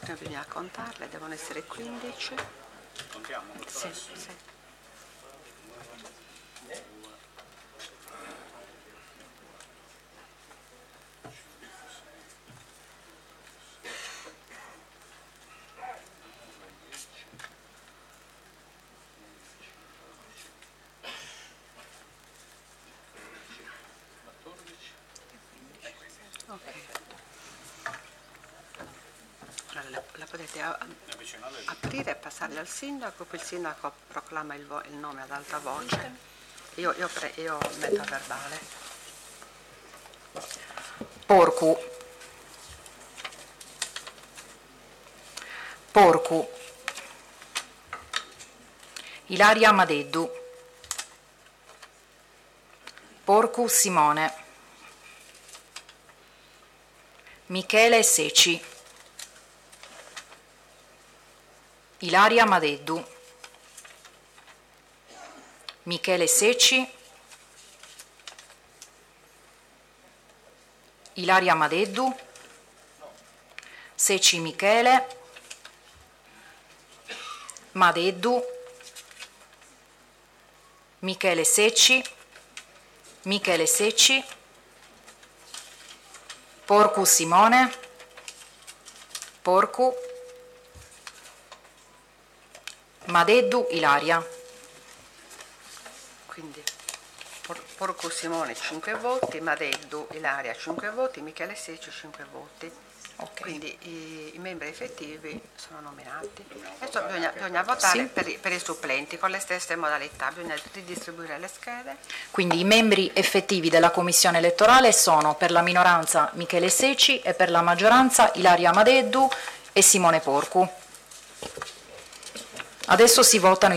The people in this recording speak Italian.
Prima bisogna contarle, devono essere 15. Contiamo? Sì, sì. Ok. Allora, la potete aprire e passarle al sindaco, poi il sindaco proclama il nome ad alta voce. Io metto a verbale. Porcu, Porcu, Ilaria Madeddu, Porcu Simone, Michele Seci, Ilaria Madeddu, Michele Seci, Ilaria Madeddu, Seci Michele, Madeddu, Michele Seci, Michele Seci, Porcu Simone, Porcu, Madeddu Ilaria. Quindi Porcu Simone 5 voti, Madeddu Ilaria 5 voti, Michele Seci 5 voti. Okay. Quindi i membri effettivi sono nominati. Adesso bisogna votare Sì. per i supplenti con le stesse modalità, bisogna ridistribuire le schede. Quindi i membri effettivi della commissione elettorale sono per la minoranza Michele Seci e per la maggioranza Ilaria Madeddu e Simone Porcu. Adesso si votano